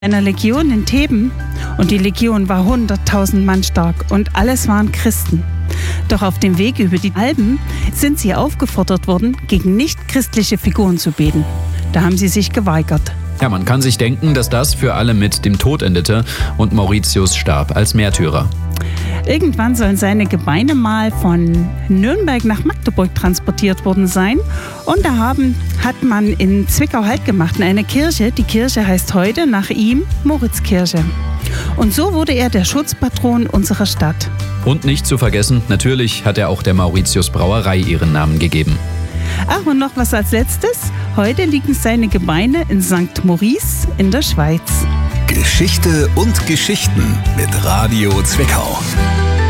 Einer Legion in Theben, und die Legion war 100.000 Mann stark und alles waren Christen. Doch auf dem Weg über die Alpen sind sie aufgefordert worden, gegen nichtchristliche Figuren zu beten. Da haben sie sich geweigert. Ja, man kann sich denken, dass das für alle mit dem Tod endete und Mauritius starb als Märtyrer. Irgendwann sollen seine Gebeine mal von Nürnberg nach Magdeburg transportiert worden sein. Und da hat man in Zwickau Halt gemacht in einer Kirche. Die Kirche heißt heute nach ihm Moritzkirche. Und so wurde er der Schutzpatron unserer Stadt. Und nicht zu vergessen, natürlich hat er auch der Mauritius Brauerei ihren Namen gegeben. Ach, und noch was als letztes. Heute liegen seine Gebeine in St. Maurice in der Schweiz. Geschichte und Geschichten mit Radio Zwickau.